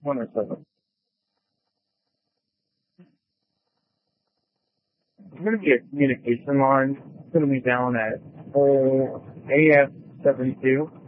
107. It's going to be a communication line. It's going to be down at hole AF72.